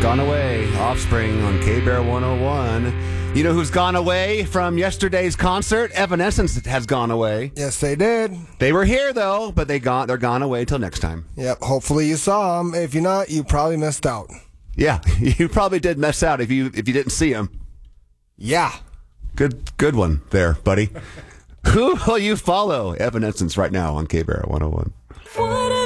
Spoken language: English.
Gone Away, Offspring on K-Bear 101. You know who's gone away from yesterday's concert? Evanescence has gone away. Yes, they did. They were here, though, but they're gone away till next time. Yep, hopefully you saw them. If you're not, you probably missed out. Yeah, you probably did miss out if you didn't see them. Yeah. Good one there, buddy. Who will you follow? Evanescence right now on K-Bear 101.